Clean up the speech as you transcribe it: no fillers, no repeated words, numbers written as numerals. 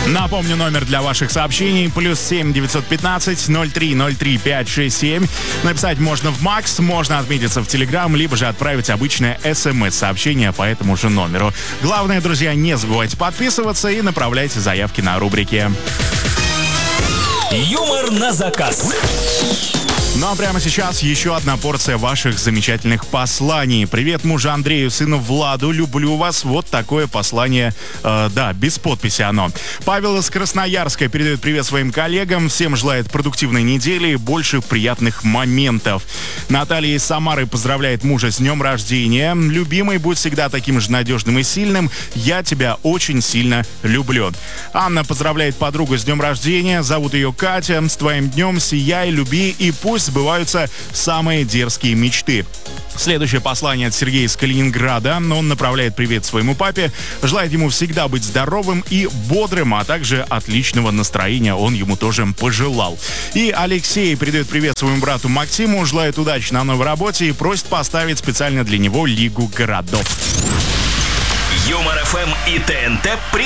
Напомню, номер для ваших сообщений +7 915 03 03 567. Написать можно в Макс, можно отметиться в Телеграм, либо же отправить обычное СМС-сообщение по этому же номеру. Главное, друзья, не забывайте подписываться и направляйте заявки на рубрики. Юмор на заказ. Ну а прямо сейчас еще одна порция ваших замечательных посланий. Привет мужу Андрею, сыну Владу, люблю вас. Вот такое послание, без подписи оно. Павел из Красноярска передает привет своим коллегам. Всем желает продуктивной недели и больше приятных моментов. Наталья из Самары поздравляет мужа с днем рождения. Любимый, будь всегда таким же надежным и сильным. Я тебя очень сильно люблю. Анна поздравляет подругу с днем рождения. Зовут ее Катя. С твоим днем сияй, люби и пусть сбываются самые дерзкие мечты. Следующее послание от Сергея из Калининграда. Он направляет привет своему папе, желает ему всегда быть здоровым и бодрым, а также отличного настроения он ему тоже пожелал. И Алексей передает привет своему брату Максиму, желает удачи на новой работе и просит поставить специально для него Лигу городов. Юмор ФМ и ТНТ